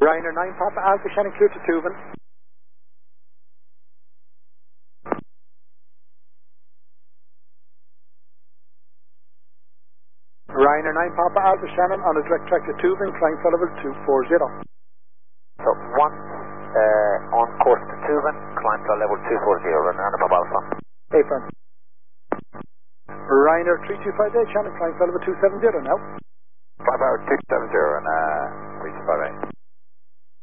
Ryanair 9 Papa Alpha Shannon clear to Tuvan. Ryanair 9 Papa Alpha Shannon on a direct track to Tuvan, climb for level 240. So 1 on course to Tuvan, climb to level 240, Ryanair Papa Alpha. Apron. Ryanair 3258 Shannon, climb for level 270 now. 5 hour 270 and 3258.